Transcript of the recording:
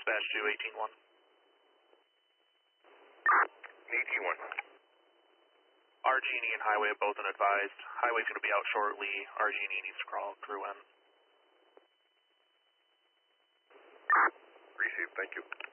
dispatch to 18-1. 18-1. RG&E and Highway have both been advised. Highway's going to be out shortly. RG&E needs to crawl crew in. Received, thank you.